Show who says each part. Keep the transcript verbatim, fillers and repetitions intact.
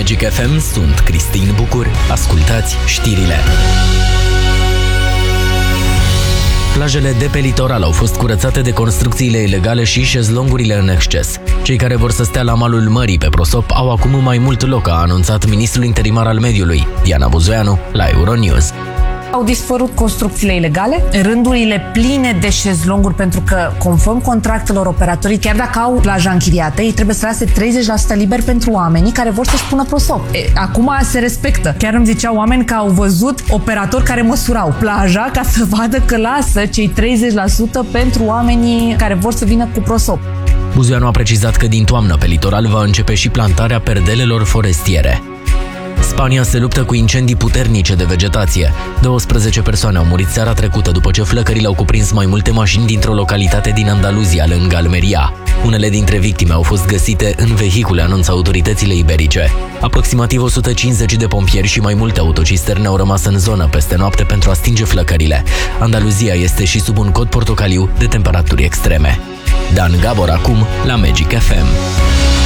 Speaker 1: Magic F M sunt Cristin Bucur. Ascultați știrile. Plajele de pe litoral au fost curățate de construcțiile ilegale și șezlongurile în exces. Cei care vor să stea la malul mării pe prosop au acum mai mult loc, a anunțat ministrul interimar al mediului, Diana Buzoianu, la Euronews.
Speaker 2: Au dispărut construcțiile ilegale, rândurile pline de șezlonguri, pentru că, conform contractelor, operatorii, chiar dacă au plaja închiriată, ei trebuie să lase treizeci la sută liber pentru oamenii care vor să-și pună prosop. E, acum se respectă. Chiar îmi ziceau oameni că au văzut operatori care măsurau plaja ca să vadă că lasă cei treizeci la sută pentru oamenii care vor să vină cu prosop.
Speaker 1: Buzoianu a precizat că din toamnă pe litoral va începe și plantarea perdelelor forestiere. Spania se luptă cu incendii puternice de vegetație. douăsprezece persoane au murit seara trecută după ce flăcările au cuprins mai multe mașini dintr-o localitate din Andaluzia, lângă Almeria. Unele dintre victime au fost găsite în vehicule, anunță autoritățile iberice. Aproximativ o sută cincizeci de pompieri și mai multe autocisterne au rămas în zonă peste noapte pentru a stinge flăcările. Andaluzia este și sub un cod portocaliu de temperaturi extreme. Dan Gabor acum la Magic F M.